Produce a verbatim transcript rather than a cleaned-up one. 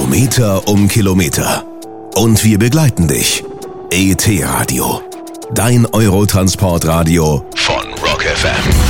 Kilometer um Kilometer. Und wir begleiten dich. E T Radio. Dein Eurotransportradio von Rock F M.